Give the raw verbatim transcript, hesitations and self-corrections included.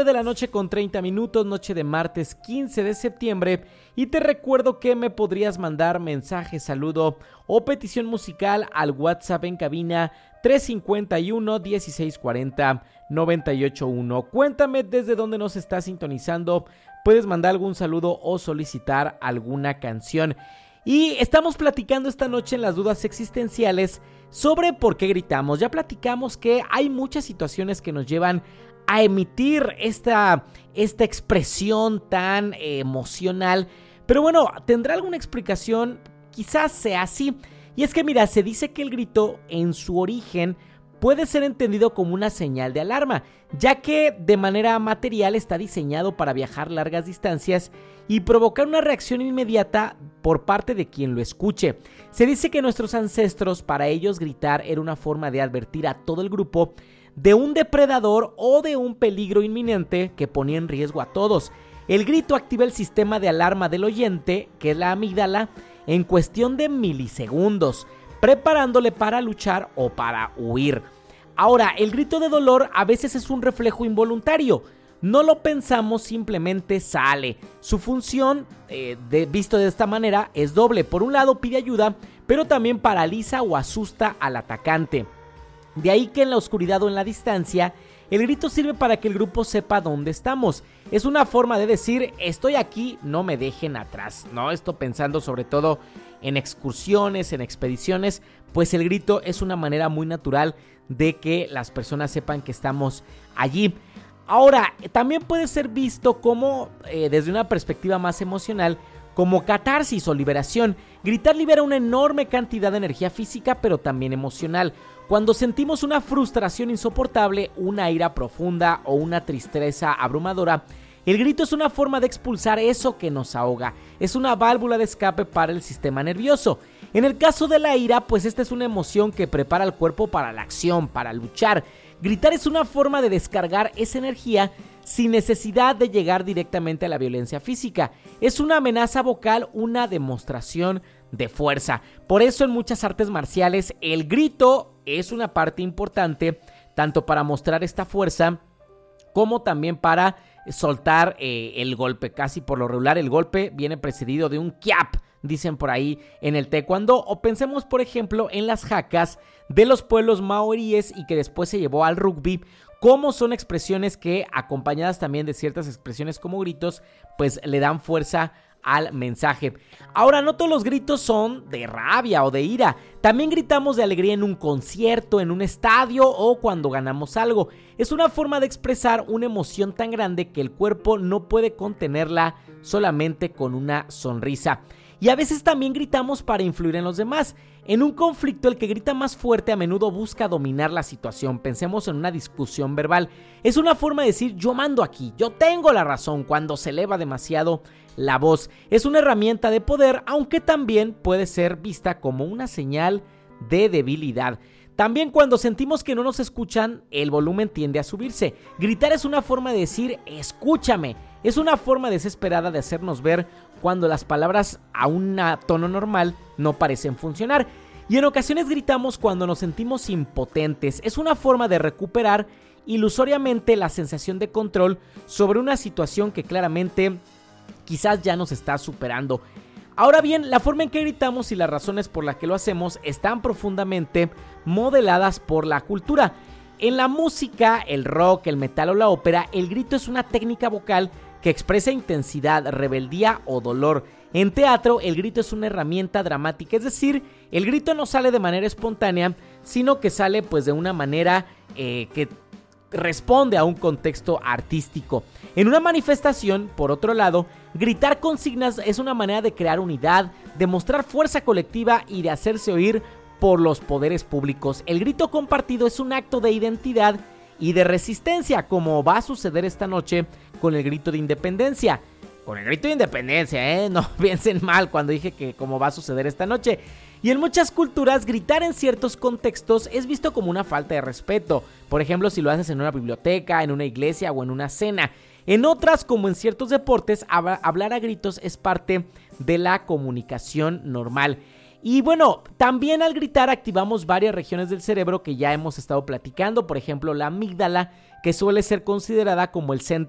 nueve de la noche con treinta minutos, noche de martes quince de septiembre, y te recuerdo que me podrías mandar mensaje, saludo o petición musical al WhatsApp en cabina tres cinco uno, dieciséis cuarenta, noventa y ocho uno. Cuéntame desde dónde nos estás sintonizando, puedes mandar algún saludo o solicitar alguna canción. Y estamos platicando esta noche en las dudas existenciales sobre por qué gritamos. Ya platicamos que hay muchas situaciones que nos llevan a emitir esta, esta expresión tan eh, emocional. Pero bueno, ¿tendrá alguna explicación? Quizás sea así. Y es que mira, se dice que el grito en su origen puede ser entendido como una señal de alarma, ya que de manera material está diseñado para viajar largas distancias y provocar una reacción inmediata por parte de quien lo escuche. Se dice que nuestros ancestros, para ellos gritar era una forma de advertir a todo el grupo de un depredador o de un peligro inminente que ponía en riesgo a todos. El grito activa el sistema de alarma del oyente, que es la amígdala, en cuestión de milisegundos, preparándole para luchar o para huir. Ahora, el grito de dolor a veces es un reflejo involuntario. No lo pensamos, simplemente sale. Su función, eh, de, visto de esta manera, es doble. Por un lado pide ayuda, pero también paraliza o asusta al atacante. De ahí que en la oscuridad o en la distancia, el grito sirve para que el grupo sepa dónde estamos. Es una forma de decir, estoy aquí, no me dejen atrás, ¿no? Esto pensando sobre todo en excursiones, en expediciones, pues el grito es una manera muy natural de que las personas sepan que estamos allí. Ahora, también puede ser visto como, eh, desde una perspectiva más emocional, como catarsis o liberación. Gritar libera una enorme cantidad de energía física, pero también emocional. Cuando sentimos una frustración insoportable, una ira profunda o una tristeza abrumadora, el grito es una forma de expulsar eso que nos ahoga. Es una válvula de escape para el sistema nervioso. En el caso de la ira, pues esta es una emoción que prepara al cuerpo para la acción, para luchar. Gritar es una forma de descargar esa energía sin necesidad de llegar directamente a la violencia física. Es una amenaza vocal, una demostración de fuerza. Por eso en muchas artes marciales el grito es una parte importante, tanto para mostrar esta fuerza como también para soltar eh, el golpe. Casi por lo regular el golpe viene precedido de un kiap, dicen por ahí en el taekwondo, o pensemos por ejemplo en las hackas de los pueblos maoríes y que después se llevó al rugby, como son expresiones que, acompañadas también de ciertas expresiones como gritos, pues le dan fuerza al mensaje. Ahora, no todos los gritos son de rabia o de ira. También gritamos de alegría en un concierto, en un estadio o cuando ganamos algo. Es una forma de expresar una emoción tan grande que el cuerpo no puede contenerla solamente con una sonrisa. Y a veces también gritamos para influir en los demás. En un conflicto, el que grita más fuerte a menudo busca dominar la situación. Pensemos en una discusión verbal. Es una forma de decir yo mando aquí, yo tengo la razón cuando se eleva demasiado la voz. Es una herramienta de poder, aunque también puede ser vista como una señal de debilidad. También cuando sentimos que no nos escuchan, el volumen tiende a subirse. Gritar es una forma de decir escúchame. Es una forma desesperada de hacernos ver cuando las palabras a un tono normal no parecen funcionar. Y en ocasiones gritamos cuando nos sentimos impotentes. Es una forma de recuperar ilusoriamente la sensación de control sobre una situación que claramente quizás ya nos está superando. Ahora bien, la forma en que gritamos y las razones por las que lo hacemos están profundamente modeladas por la cultura. En la música, el rock, el metal o la ópera, el grito es una técnica vocal que expresa intensidad, rebeldía o dolor. En teatro, el grito es una herramienta dramática, es decir, el grito no sale de manera espontánea, sino que sale pues de una manera eh, que responde a un contexto artístico. En una manifestación, por otro lado, gritar consignas es una manera de crear unidad, de mostrar fuerza colectiva y de hacerse oír por los poderes públicos. El grito compartido es un acto de identidad y de resistencia, como va a suceder esta noche con el grito de independencia. Con el grito de independencia, ¿eh? No piensen mal cuando dije que como va a suceder esta noche. Y en muchas culturas, gritar en ciertos contextos es visto como una falta de respeto. Por ejemplo, si lo haces en una biblioteca, en una iglesia o en una cena. En otras, como en ciertos deportes, hab- hablar a gritos es parte de la comunicación normal. Y bueno, también al gritar activamos varias regiones del cerebro que ya hemos estado platicando. Por ejemplo, la amígdala, que suele ser considerada como el centro